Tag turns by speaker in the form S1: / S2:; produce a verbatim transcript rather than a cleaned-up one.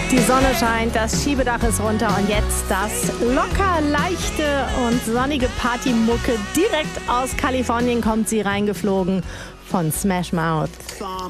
S1: Die Sonne scheint, das Schiebedach ist runter und jetzt das locker leichte und sonnige Partymucke. Direkt aus Kalifornien kommt sie reingeflogen von Smash Mouth.